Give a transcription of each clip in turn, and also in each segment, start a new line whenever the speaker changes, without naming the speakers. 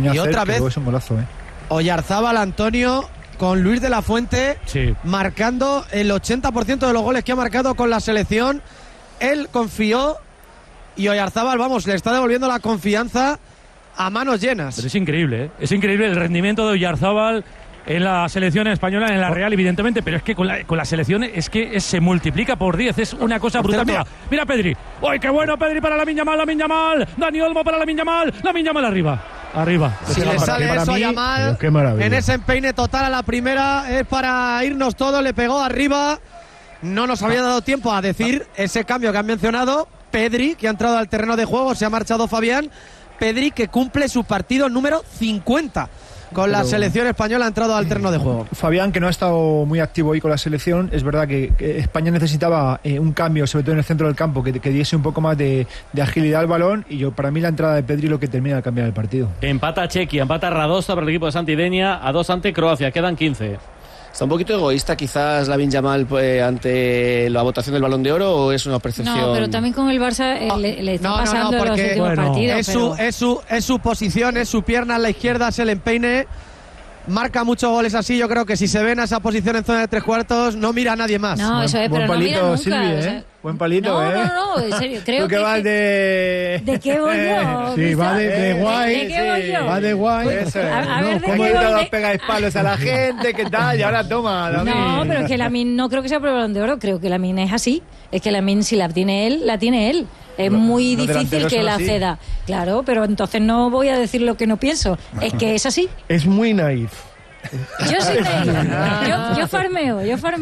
enseñó
y
a hacer,
otra vez
es un golazo,
Oyarzábal, Antonio, con Luis de la Fuente, marcando el 80% de los goles que ha marcado con la selección. Él confió y Oyarzábal, vamos, le está devolviendo la confianza a manos llenas.
Pero es increíble, es increíble el rendimiento de Oyarzábal en la selección española, en la Real, evidentemente, pero es que con la selección es que se multiplica por 10, es una cosa brutal. Mira Pedri, ¡ay, qué bueno Pedri para Lamine Yamal! Dani Olmo para Lamine Yamal arriba.
Si le sale eso a Yamal, en ese empeine total a la primera, es para irnos todos, le pegó arriba. No nos había dado tiempo a decir ese cambio que han mencionado. Pedri, que ha entrado al terreno de juego, se ha marchado Fabián. Pedri, que cumple su partido número 50 con la selección española, ha entrado al terreno de juego.
Fabián, que no ha estado muy activo hoy con la selección, es verdad que España necesitaba un cambio, sobre todo en el centro del campo, que diese un poco más de agilidad al balón, y para mí la entrada de Pedri lo que termina de cambiar el partido.
Empata Chequia, empata Radosta para el equipo de Santidenia, a 2 ante Croacia, quedan 15.
¿Está un poquito egoísta quizás Lamine Yamal ante la votación del Balón de Oro, o es una percepción?
No, pero también con el Barça le está pasando en los últimos partidos.
Es su posición, es su pierna en la izquierda, es el empeine. Marca muchos goles así. Yo creo que si se ven a esa posición en zona de 3/4, no mira a nadie más.
No, eso es, pero no mira nunca.
Silvi, Buen palito,
No, en serio, creo
¿Tú que vas de...
¿De qué voy yo?
Sí, va de guay.
¿De qué voy yo?
Va de guay.
Eso es. A ver,
¿cómo todos pegáis palos a la gente? ¿Qué tal? Y ahora toma, Lamine.
No, pero es que Lamine no creo que sea por el Balón de Oro. Creo que Lamine es así. Es que Lamine, si la tiene él, la tiene él. Es muy difícil que la ceda. Claro, pero entonces no voy a decir lo que no pienso. Es que es así.
Es muy naif.
Yo soy yo farmeo.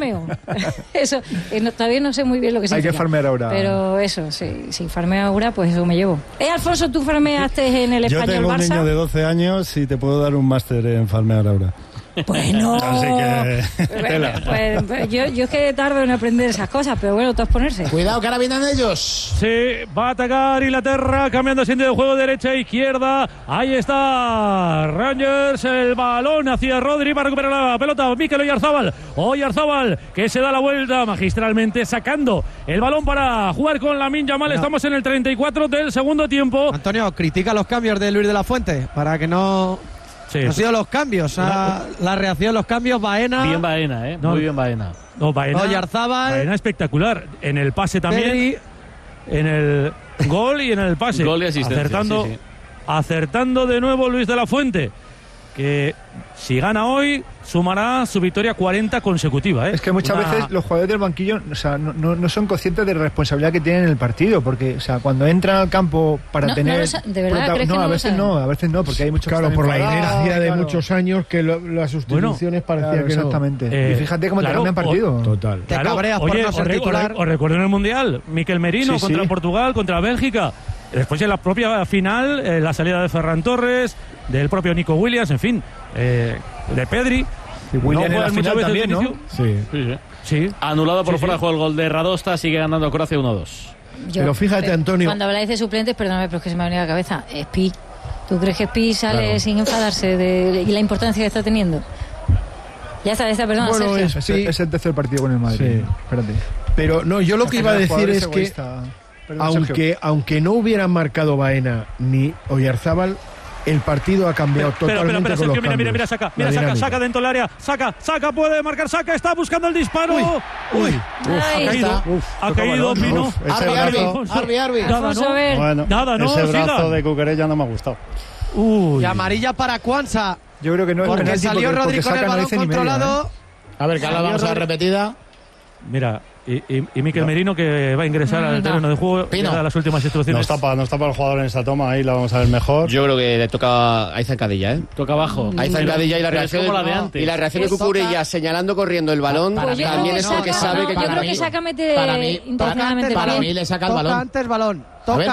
Eso, todavía no sé muy bien lo que significa.
Hay que farmear ahora.
Pero eso, si farmeo ahora, pues eso me llevo. Alfonso, ¿tú farmeaste en el Español Barça?
Yo tengo un niño de 12 años y te puedo dar un máster en farmear ahora.
Bueno,
así que
pues yo es que tardo en aprender esas cosas, pero bueno, todo es ponerse.
Cuidado que ahora vienen ellos.
Sí, va a atacar Inglaterra, cambiando de sentido de juego, derecha e izquierda. Ahí está Rangers, el balón hacia Rodri para recuperar la pelota. Mikel Oyarzábal, que se da la vuelta magistralmente, sacando el balón para jugar con Lamine Yamal. Estamos en el 34 del segundo tiempo.
Antonio, critica los cambios de Luis de la Fuente para que no... Sí. Han sido los cambios, la reacción, los cambios. Baena.
Bien Baena, muy bien Baena.
Oyarzábal.
Baena espectacular. En el pase también. Pedri. En el gol y en el pase.
Gol y asistencia.
Acertando de nuevo Luis de la Fuente, que si gana hoy sumará su victoria 40 consecutiva.
Es que muchas veces los jugadores del banquillo no son conscientes de la responsabilidad que tienen en el partido, porque cuando entran al campo para tener...
¿De verdad crees que
a veces no, porque hay muchos...
Claro, por la inercia de muchos años que las sustituciones parecía que
exactamente.
No.
Y fíjate cómo te cambian partido.
Total.
Te cabreas por no ser titular.
Os recuerdo en el Mundial, Mikel Merino contra Portugal, contra Bélgica. Después en la propia final, la salida de Ferran Torres, del propio Nico Williams, en fin, de Pedri.
Y Williams en la final también, ¿no?
Sí. Anulado por fuera de juego el gol de Radosta, sigue ganando Croacia 1-2.
Pero fíjate, Antonio...
Cuando habláis de suplentes, perdóname, pero es que se me ha venido a la cabeza. Spi, ¿tú crees que Spi sale sin enfadarse y la importancia que está teniendo? Ya está, perdón,
bueno,
Sergio.
Es el tercer partido con el Madrid. Sí. Espérate.
Pero no, yo lo que iba a decir es que aunque no hubieran marcado Baena ni Oyarzábal, el partido ha cambiado totalmente con
Sergio,
los cambios.
mira, saca dentro del área, saca, puede marcar, está buscando el disparo. Ha caído Pino.
Arbi.
Nada, no,
ese brazo de Cuquerella no me ha gustado.
Y amarilla para Cuanza.
Yo creo que no es
porque salió Rodri con el balón controlado.
A ver, que ahora vamos a la repetida.
Mira, y Mikel Merino, que va a ingresar al terreno de juego, y da las últimas instrucciones.
No está para el jugador en esa toma, ahí la vamos a ver mejor.
Yo creo que le toca... Hay zancadilla,
Toca abajo.
Hay zancadilla y la reacción
de antes.
Y la reacción de Cucurella señalando corriendo el balón también es porque sabe que...
Yo creo que Saca mete intencionadamente.
Para mí le saca el balón.
Toca antes balón.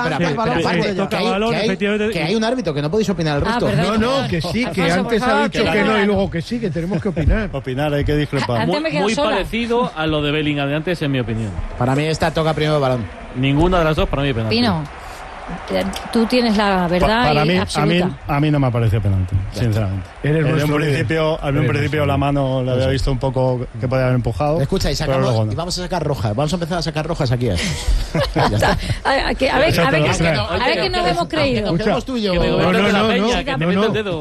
Que hay un árbitro, que no podéis opinar al resto.
No, que sí, que antes ha dicho que no y luego que sí, que tenemos que opinar. Hay que discrepar.
Muy parecido a lo de Bellingham de antes, en mi opinión.
Para mí esta toca primero el balón.
Ninguna de las dos para mí penalti.
Pino, tú tienes la verdad
para mí,
absoluta.
a mí no me parece penalti, sinceramente. En un principio la mano la había visto un poco que podía haber empujado.
Escucha, y vamos a sacar rojas. Vamos a empezar a sacar rojas aquí. Ya está.
A ver que nos hemos creído.
Escucha, tú y yo.
Que me gobierno de la peña, que te meto el dedo.